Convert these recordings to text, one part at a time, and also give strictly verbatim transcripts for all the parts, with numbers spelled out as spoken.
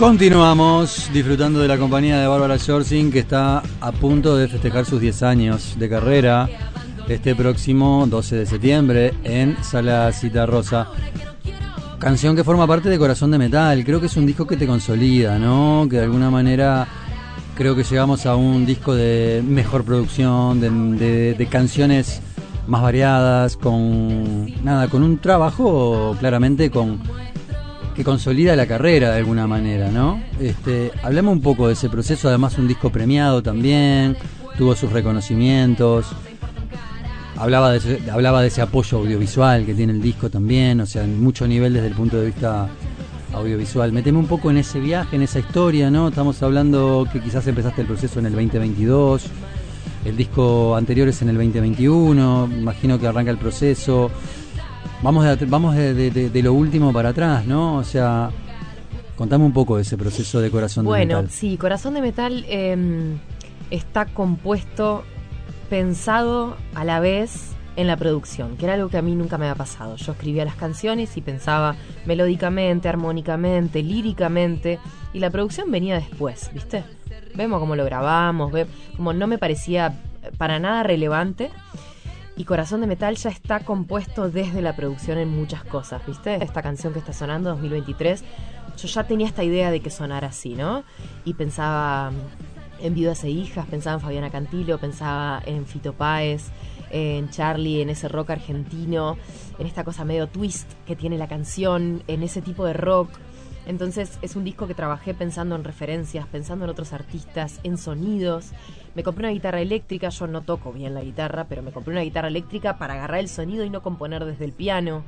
Continuamos disfrutando de la compañía de Bárbara Yorsing, que está a punto de festejar sus diez años de carrera este próximo doce de septiembre en Sala Citarrosa. Canción que forma parte de Corazón de Metal. Creo que es un disco que te consolida, ¿no? Que de alguna manera creo que llegamos a un disco de mejor producción, de, de, de canciones más variadas, con nada, con un trabajo claramente con que consolida la carrera de alguna manera, ¿no? Este, hablemos un poco de ese proceso, además un disco premiado también, tuvo sus reconocimientos, hablaba de ese, hablaba de ese apoyo audiovisual que tiene el disco también, o sea, en mucho nivel desde el punto de vista audiovisual. Meteme un poco en ese viaje, en esa historia, ¿no? Estamos hablando que quizás empezaste el proceso en el veinte veintidós, el disco anterior es en el veinte veintiuno, imagino que arranca el proceso. Vamos de, vamos de, de, de lo último para atrás, ¿no? O sea, contame un poco de ese proceso de Corazón bueno, de Metal. Bueno, sí, Corazón de Metal eh, está compuesto, pensado a la vez en la producción, que era algo que a mí nunca me había pasado. Yo escribía las canciones y pensaba melódicamente, armónicamente, líricamente, y la producción venía después, ¿viste? Vemos cómo lo grabamos, ve, como no me parecía para nada relevante. Y Corazón de Metal ya está compuesto desde la producción en muchas cosas, ¿viste? Esta canción que está sonando, dos mil veintitrés, yo ya tenía esta idea de que sonara así, ¿no? Y pensaba en Viudas e Hijas, pensaba en Fabiana Cantilo, pensaba en Fito Páez, en Charlie, en ese rock argentino, en esta cosa medio twist que tiene la canción, en ese tipo de rock. Entonces es un disco que trabajé pensando en referencias, pensando en otros artistas, en sonidos. Me compré una guitarra eléctrica, yo no toco bien la guitarra, pero me compré una guitarra eléctrica para agarrar el sonido y no componer desde el piano.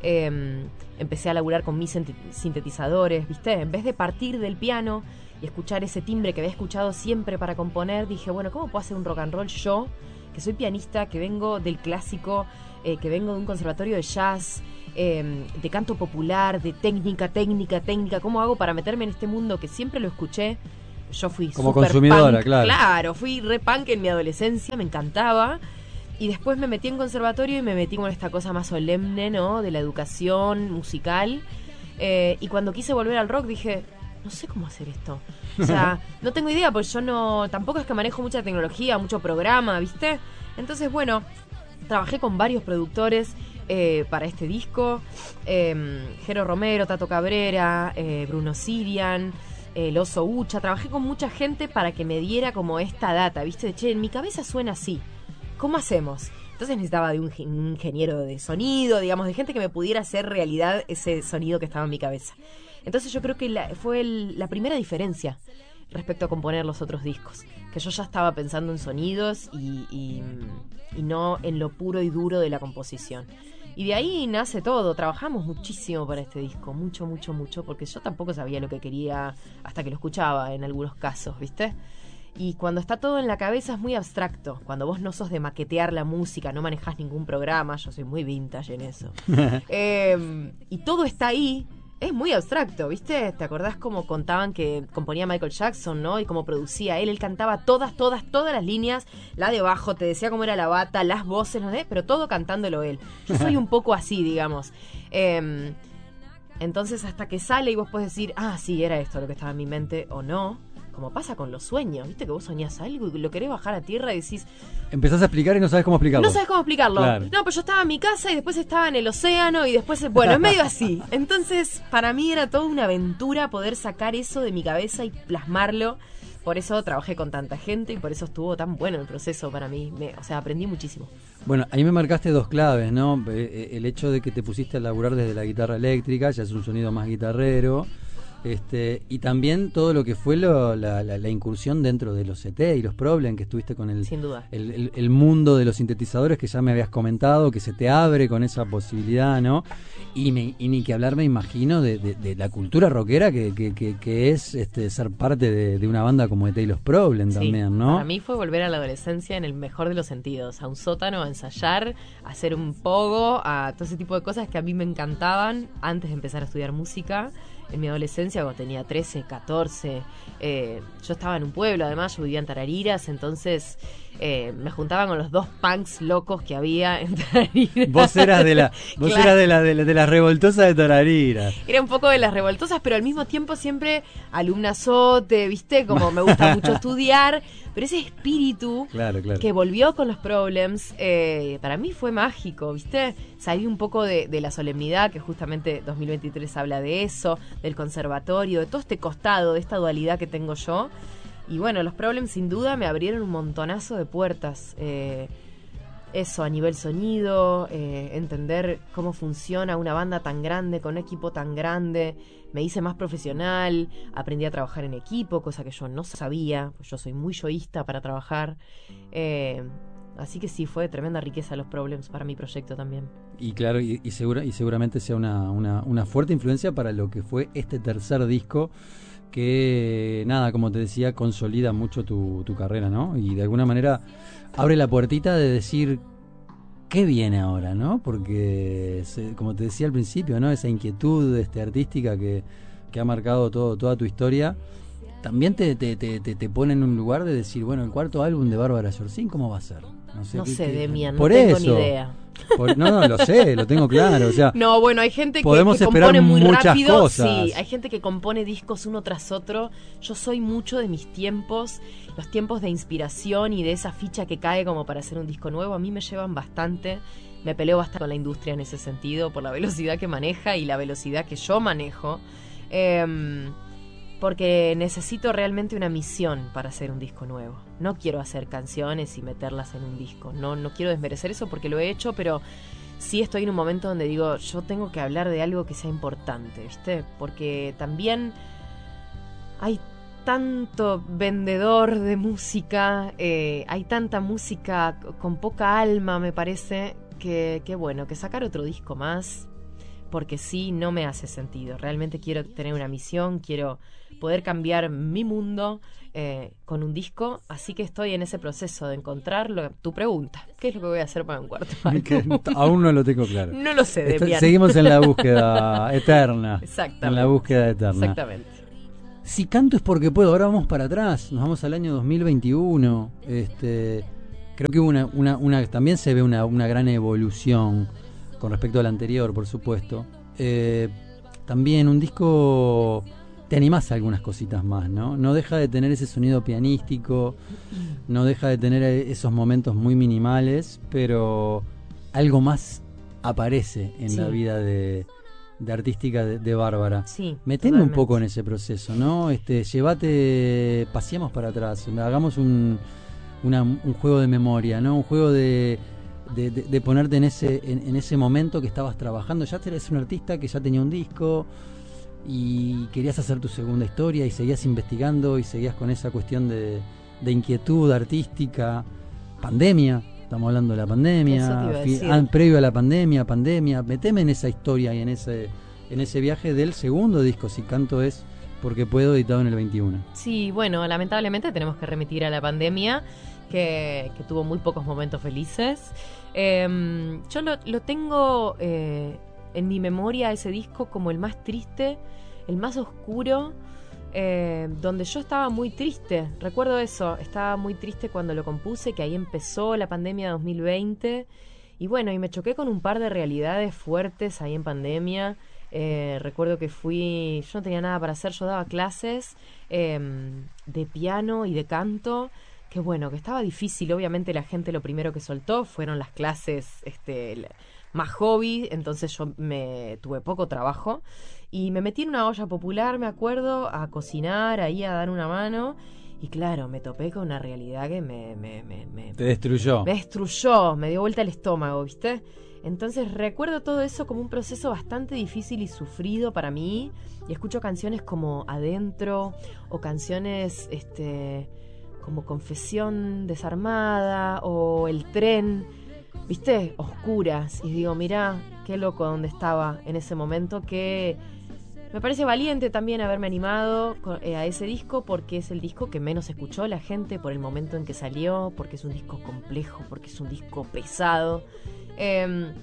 Eh, empecé a laburar con mis sintetizadores, ¿viste? En vez de partir del piano y escuchar ese timbre que había escuchado siempre para componer, dije, bueno, ¿cómo puedo hacer un rock and roll yo, que soy pianista, que vengo del clásico, eh, que vengo de un conservatorio de jazz, eh, de canto popular, de técnica, técnica, técnica? ¿Cómo hago para meterme en este mundo que siempre lo escuché? Yo fui como super consumidora, punk, claro. Claro, fui re punk en mi adolescencia, me encantaba. Y después me metí en conservatorio y me metí con esta cosa más solemne, ¿no? De la educación musical. Eh, y cuando quise volver al rock dije, no sé cómo hacer esto. O sea, no tengo idea, porque yo no, tampoco es que manejo mucha tecnología, mucho programa, ¿viste? Entonces, bueno, trabajé con varios productores eh, para este disco. Eh, Jero Romero, Tato Cabrera, eh, Bruno Sirian, el Oso Ucha. Trabajé con mucha gente para que me diera como esta data, ¿viste? De, che, en mi cabeza suena así, ¿cómo hacemos? Entonces necesitaba de un, un ingeniero de sonido, digamos, de gente que me pudiera hacer realidad ese sonido que estaba en mi cabeza. Entonces yo creo que la, fue el, la primera diferencia respecto a componer los otros discos, que yo ya estaba pensando en sonidos y, y, y no en lo puro y duro de la composición. Y de ahí nace todo. Trabajamos muchísimo para este disco, mucho, mucho, mucho, porque yo tampoco sabía lo que quería hasta que lo escuchaba en algunos casos, ¿viste? Y cuando está todo en la cabeza es muy abstracto. Cuando vos no sos de maquetear la música, no manejás ningún programa, yo soy muy vintage en eso. eh, y todo está ahí, es muy abstracto, ¿viste? ¿Te acordás cómo contaban que componía Michael Jackson, ¿no? Y cómo producía él, él cantaba todas, todas, todas las líneas, la de bajo, te decía cómo era la bata, las voces, ¿no? Pero todo cantándolo él. Yo soy un poco así, digamos. Eh, entonces hasta que sale y vos podés decir, ah, sí, era esto lo que estaba en mi mente, o no. Como pasa con los sueños, ¿viste? Que vos soñás algo y lo querés bajar a tierra y decís... Empezás a explicar y no sabes cómo explicarlo. No sabes cómo explicarlo. Claro. No, pero yo estaba en mi casa y después estaba en el océano y después... Bueno, es medio así. Entonces, para mí era toda una aventura poder sacar eso de mi cabeza y plasmarlo. Por eso trabajé con tanta gente y por eso estuvo tan bueno el proceso para mí. Me, o sea, aprendí muchísimo. Bueno, ahí me marcaste dos claves, ¿no? El hecho de que te pusiste a laburar desde la guitarra eléctrica, ya es un sonido más guitarrero. Este, y también todo lo que fue lo, la, la, la incursión dentro de los C T y los Problem, que estuviste con el, Sin duda. el, el, el mundo de los sintetizadores que ya me habías comentado, que se te abre con esa posibilidad, ¿no? Y, me, y ni que hablar, me imagino, de, de, de la cultura rockera que, que, que, que es este, ser parte de, de una banda como de los Problem también, sí, ¿no? Para mí fue volver a la adolescencia en el mejor de los sentidos, a un sótano, a ensayar, a hacer un pogo, a todo ese tipo de cosas que a mí me encantaban antes de empezar a estudiar música. En mi adolescencia adolescencia, cuando tenía trece, catorce. Eh, yo estaba en un pueblo, además, yo vivía en Tarariras, entonces eh, me juntaba con los dos punks locos que había en Tarariras. Vos eras de la, vos Claro. eras de la, de la, de las revoltosas de Tarariras. Era un poco de las revoltosas, pero al mismo tiempo siempre alumna sote, ¿viste? Como me gusta mucho estudiar, pero ese espíritu Claro, claro. que volvió con los Problems, eh, para mí fue mágico, ¿viste? Salí un poco de, de la solemnidad, que justamente dos mil veintitrés habla de eso, del conservatorio, de todo este costado, de esta dualidad que tengo yo. Y bueno, los Problems sin duda me abrieron un montonazo de puertas. Eh, eso, a nivel sonido, eh, entender cómo funciona una banda tan grande, con un equipo tan grande. Me hice más profesional, aprendí a trabajar en equipo, cosa que yo no sabía, pues yo soy muy yoísta para trabajar. Eh, así que sí, fue de tremenda riqueza los Problems para mi proyecto también. Y claro, y, y, segura, y seguramente sea una, una, una fuerte influencia para lo que fue este tercer disco, que nada, como te decía, consolida mucho tu, tu carrera, ¿no? Y de alguna manera abre la puertita de decir qué viene ahora, ¿no? Porque, se, como te decía al principio, ¿no? Esa inquietud este, artística que, que ha marcado todo, toda tu historia, también te, te, te, te, te pone en un lugar de decir, bueno, el cuarto álbum de Bárbara Yorcín, ¿cómo va a ser? No sé, no qué, sé qué, Demian, por no tengo eso, ni idea. Por, no, no, lo sé, lo tengo claro, o sea, no, bueno, hay gente que, podemos que esperar compone muy muchas rápido, cosas. sí, hay gente que compone discos uno tras otro. Yo soy mucho de mis tiempos, los tiempos de inspiración y de esa ficha que cae como para hacer un disco nuevo, a mí me llevan bastante. Me peleo bastante con la industria en ese sentido, por la velocidad que maneja y la velocidad que yo manejo. Eh, porque necesito realmente una misión para hacer un disco nuevo. No quiero hacer canciones y meterlas en un disco. No, no quiero desmerecer eso porque lo he hecho, pero sí estoy en un momento donde digo, yo tengo que hablar de algo que sea importante, ¿viste? Porque también hay tanto vendedor de música, eh, hay tanta música con poca alma, me parece, que, que bueno, que sacar otro disco más, porque sí, no me hace sentido. Realmente quiero tener una misión, quiero poder cambiar mi mundo eh, con un disco, así que estoy en ese proceso de encontrar lo, tu pregunta, ¿qué es lo que voy a hacer para un cuarto álbum? Aún no lo tengo claro. No lo sé, Está, Demian. seguimos en la búsqueda eterna. Exactamente. En la búsqueda eterna. Exactamente. Si canto es porque puedo. Ahora vamos para atrás, nos vamos al año dos mil veintiuno. Este, creo que hubo una, una, una, también se ve una, una gran evolución con respecto al anterior, por supuesto. Eh, también un disco, te animás a algunas cositas más, ¿no? No deja de tener ese sonido pianístico, no deja de tener esos momentos muy minimales, pero algo más aparece en Sí. la vida de, de artística de, de Bárbara. Sí, Meteme un totalmente. poco en ese proceso, ¿no? Este, llévate, paseamos para atrás, hagamos un, una, un juego de memoria, ¿no? Un juego de De, de, de ponerte en ese en, en ese momento que estabas trabajando. Ya eres un artista que ya tenía un disco y querías hacer tu segunda historia y seguías investigando y seguías con esa cuestión de, de inquietud artística. Pandemia, estamos hablando de la pandemia, Eso te iba a fi- decir. ah, previo a la pandemia, pandemia. Meteme en esa historia y en ese en ese viaje del segundo disco, Si canto es porque puedo, editado en el veintiuno. Sí, bueno, lamentablemente tenemos que remitir a la pandemia, que, que tuvo muy pocos momentos felices. Eh, yo lo, lo tengo eh, en mi memoria, ese disco, como el más triste, el más oscuro, eh, donde yo estaba muy triste. Recuerdo eso, estaba muy triste cuando lo compuse, que ahí empezó la pandemia dos mil veinte. Y bueno, y me choqué con un par de realidades fuertes ahí en pandemia. Eh, recuerdo que fui, yo no tenía nada para hacer, yo daba clases eh, de piano y de canto, que bueno, que estaba difícil. Obviamente la gente lo primero que soltó fueron las clases este, más hobby, entonces yo me tuve poco trabajo y me metí en una olla popular, me acuerdo, a cocinar, ahí a dar una mano. Y claro, me topé con una realidad que me... me, me, me Te destruyó. Me destruyó, me dio vuelta el estómago, ¿viste? Entonces recuerdo todo eso como un proceso bastante difícil y sufrido para mí. Y escucho canciones como Adentro o canciones este, como Confesión Desarmada o El Tren, ¿viste? Oscuras. Y digo, mirá, qué loco donde estaba en ese momento, que... Me parece valiente también haberme animado a ese disco, porque es el disco que menos escuchó la gente por el momento en que salió, porque es un disco complejo, porque es un disco pesado. Eh,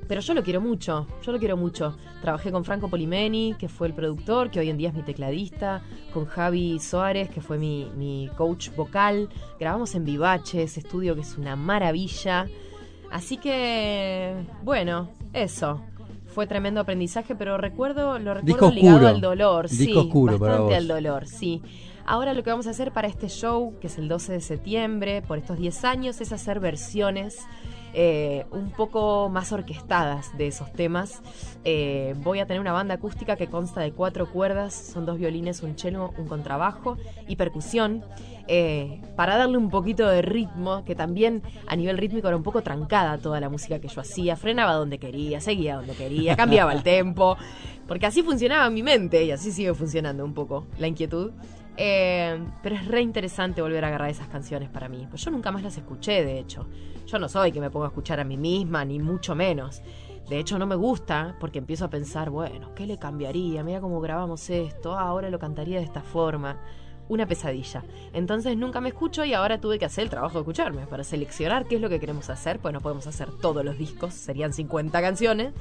pero yo lo quiero mucho, yo lo quiero mucho. Trabajé con Franco Polimeni, que fue el productor, que hoy en día es mi tecladista, con Javi Soares, que fue mi, mi coach vocal. Grabamos en Vivache, ese estudio que es una maravilla. Así que, bueno, eso. Fue tremendo aprendizaje, pero recuerdo lo recuerdo ligado al dolor. Disco sí, oscuro para bastante vos. al dolor, sí. Ahora lo que vamos a hacer para este show, que es el doce de septiembre, por estos diez años, es hacer versiones eh, un poco más orquestadas de esos temas. Eh, voy a tener una banda acústica que consta de cuatro cuerdas, son dos violines, un cello, un contrabajo y percusión, eh, para darle un poquito de ritmo, que también a nivel rítmico era un poco trancada toda la música que yo hacía, frenaba donde quería, seguía donde quería, cambiaba el tempo, porque así funcionaba mi mente y así sigue funcionando un poco la inquietud. Eh, pero es re interesante volver a agarrar esas canciones para mí. Pues yo nunca más las escuché, de hecho. Yo no soy que me ponga a escuchar a mí misma, ni mucho menos. De hecho, no me gusta porque empiezo a pensar, bueno, ¿qué le cambiaría? Mira cómo grabamos esto, ah, ahora lo cantaría de esta forma. Una pesadilla. Entonces nunca me escucho y ahora tuve que hacer el trabajo de escucharme para seleccionar qué es lo que queremos hacer. Pues no podemos hacer todos los discos, serían cincuenta canciones.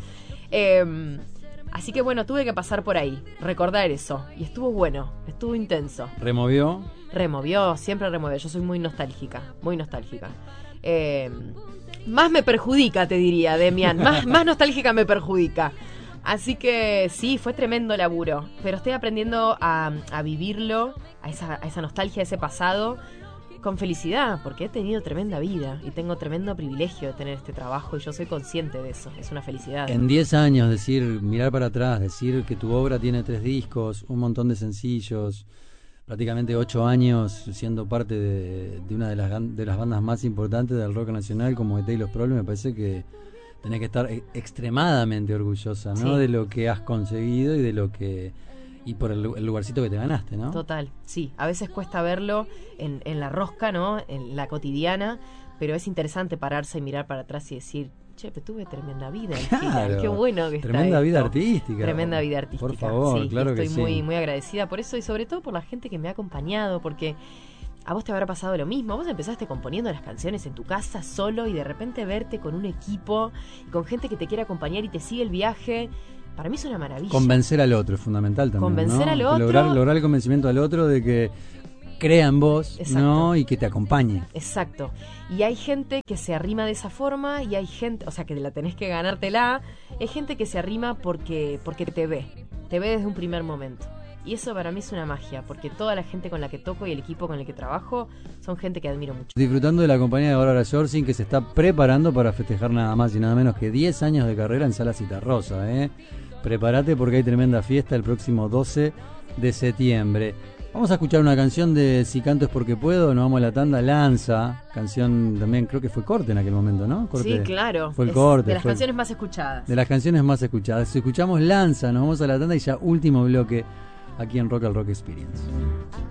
Eh... Así que bueno, tuve que pasar por ahí, recordar eso. Y estuvo bueno, estuvo intenso. ¿Removió? Removió, siempre removió. Yo soy muy nostálgica, muy nostálgica. Eh, más me perjudica, te diría, Demian. Más, más nostálgica me perjudica. Así que sí, fue tremendo laburo. Pero estoy aprendiendo a, a vivirlo, a esa, a esa nostalgia, a ese pasado, con felicidad, porque he tenido tremenda vida y tengo tremendo privilegio de tener este trabajo y yo soy consciente de eso, es una felicidad. En diez años, decir, mirar para atrás, decir que tu obra tiene tres discos, un montón de sencillos, prácticamente ocho años siendo parte de, de una de las, de las bandas más importantes del rock nacional como The Taylor's Problem, me parece que tenés que estar extremadamente orgullosa, ¿no? Sí. De lo que has conseguido y de lo que... y por el, el lugarcito que te ganaste, ¿no? Total, sí. A veces cuesta verlo en, en la rosca, ¿no? En la cotidiana, pero es interesante pararse y mirar para atrás y decir, che, pero tuve tremenda vida. Claro, qué bueno que está tremenda vida esto. artística. Tremenda vida artística. Por favor, sí, claro estoy que sí. muy, muy agradecida por eso y sobre todo por la gente que me ha acompañado, porque a vos te habrá pasado lo mismo. Vos empezaste componiendo las canciones en tu casa solo y de repente verte con un equipo y con gente que te quiere acompañar y te sigue el viaje. Para mí es una maravilla. Convencer al otro es fundamental también. Convencer ¿no? al otro. Lograr, lograr el convencimiento al otro de que crea en vos, Exacto. ¿no? Y que te acompañe. Exacto. Y hay gente que se arrima de esa forma y hay gente, o sea, que la tenés que ganártela. Hay gente que se arrima porque, porque te ve. Te ve desde un primer momento. Y eso para mí es una magia, porque toda la gente con la que toco y el equipo con el que trabajo son gente que admiro mucho. Disfrutando de la compañía de Bárbara Yorsin, que se está preparando para festejar nada más y nada menos que diez años de carrera en Sala Citarrosa, ¿eh? Prepárate porque hay tremenda fiesta el próximo doce de septiembre. Vamos a escuchar una canción de Si canto es porque puedo, nos vamos a la tanda, Lanza, canción también creo que fue corte en aquel momento, ¿no? Corte, sí, claro. Fue el es corte. de las fue canciones más escuchadas. De las canciones más escuchadas. Si escuchamos Lanza, nos vamos a la tanda y ya último bloque aquí en Rock al Rock Experience.